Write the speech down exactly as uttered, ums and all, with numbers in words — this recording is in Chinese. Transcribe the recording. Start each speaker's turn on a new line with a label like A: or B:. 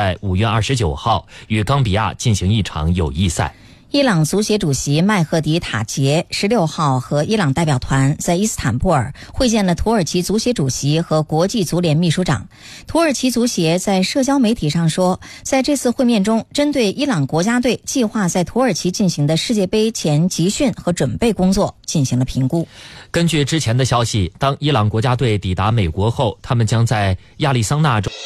A: 在五月二十九号与冈比亚进行一场友谊赛。
B: 伊朗足协主席麦赫迪塔杰十六号和伊朗代表团在伊斯坦布尔会见了土耳其足协主席和国际足联秘书长。土耳其足协在社交媒体上说，在这次会面中，针对伊朗国家队计划在土耳其进行的世界杯前集训和准备工作进行了评估。
A: 根据之前的消息，当伊朗国家队抵达美国后，他们将在亚利桑那州